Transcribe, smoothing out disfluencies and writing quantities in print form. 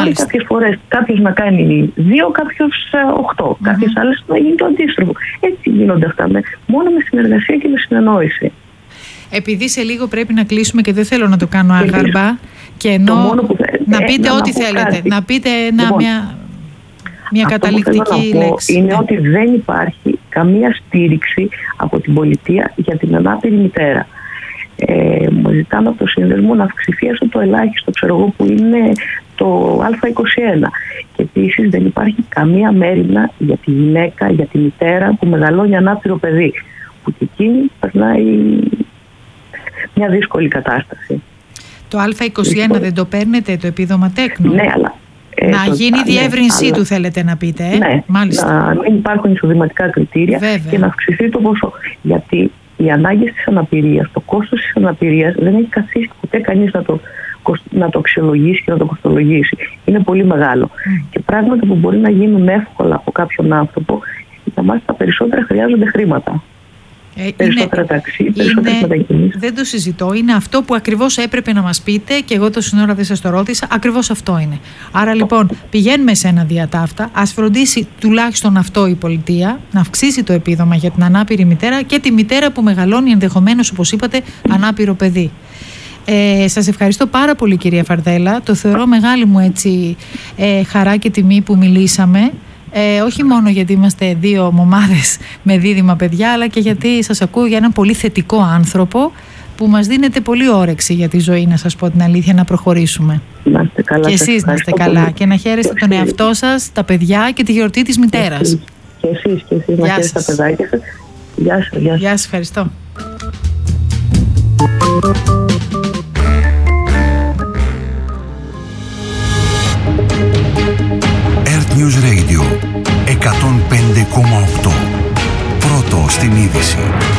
Μπορεί κάποιες φορές κάποιος να κάνει 2, κάποιος 8, κάποιες άλλες να γίνει το αντίστροφο. Έτσι γίνονται αυτά, μόνο με συνεργασία και με συνεννόηση. Επειδή σε λίγο πρέπει να κλείσουμε και δεν θέλω να το κάνω άγαρμπα, και ενώ να πείτε ό,τι θέλετε, κάτι. Να πείτε μια καταληκτική λέξη. Είναι ότι δεν υπάρχει καμία στήριξη από την πολιτεία για την ανάπηρη μητέρα. Ζητάμε από το Σύνδεσμο να αυξηθεί έστω το ελάχιστο, ξέρω εγώ, που είναι το Α21. Και επίσης δεν υπάρχει καμία μέριμνα για τη γυναίκα, για τη μητέρα που μεγαλώνει ανάπηρο παιδί, που και εκείνη περνάει μια δύσκολη κατάσταση. Το Α21 δεν το παίρνετε, το επίδομα τέκνου? Ναι, αλλά να γίνει διεύρυνσή του, θέλετε να πείτε. Ναι, μάλιστα. Να μην υπάρχουν εισοδηματικά κριτήρια. Βέβαια. Και να αυξηθεί το ποσό. Γιατί οι ανάγκες της αναπηρίας, το κόστος της αναπηρίας δεν έχει καθίσει ποτέ κανείς να το αξιολογήσει και να το κοστολογήσει. Είναι πολύ μεγάλο. Και πράγματα που μπορεί να γίνουν εύκολα από κάποιον άνθρωπο, για μας τα περισσότερα χρειάζονται χρήματα. Περισσότερα ταξί, περισσότερες μετακινήσεις. Δεν το συζητώ. Είναι αυτό που ακριβώς έπρεπε να μας πείτε, και εγώ τόση ώρα δεν σας το ρώτησα. Ακριβώς αυτό είναι. Άρα λοιπόν πηγαίνουμε σε ένα διατάφτα. Ας φροντίσει τουλάχιστον αυτό η πολιτεία, να αυξήσει το επίδομα για την ανάπηρη μητέρα και τη μητέρα που μεγαλώνει ενδεχομένως, όπως είπατε, ανάπηρο παιδί. Σας ευχαριστώ πάρα πολύ, κυρία Φαρδέλα. Το θεωρώ μεγάλη μου χαρά και τιμή που μιλήσαμε. Όχι μόνο γιατί είμαστε 2 μαμάδες με δίδυμα παιδιά, αλλά και γιατί σας ακούω για έναν πολύ θετικό άνθρωπο που μας δίνετε πολύ όρεξη για τη ζωή, να σας πω την αλήθεια, να προχωρήσουμε. Να είστε καλά. Και εσείς να είστε καλά πολύ. Και να χαίρεστε τον εαυτό σας, τα παιδιά και τη γιορτή της μητέρας. Και εσείς να χαίρεστε τα παιδάκια σας. Γεια σας. Γεια σας, ευχαριστώ. News Radio 105,8. Πρώτο στην είδηση.